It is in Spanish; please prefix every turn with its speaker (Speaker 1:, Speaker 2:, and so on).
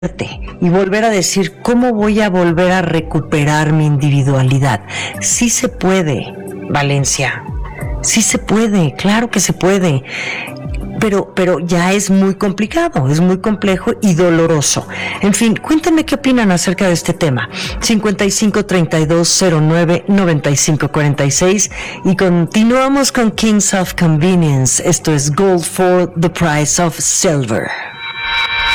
Speaker 1: y volver a decir, ¿cómo voy a volver a recuperar mi individualidad? Sí se puede, Valencia. Sí se puede, claro que se puede. Pero ya es muy complicado, es muy complejo y doloroso. En fin, cuéntame qué opinan acerca de este tema. 5532099546 y continuamos con Kings of Convenience. Esto es Gold for the Price of Silver.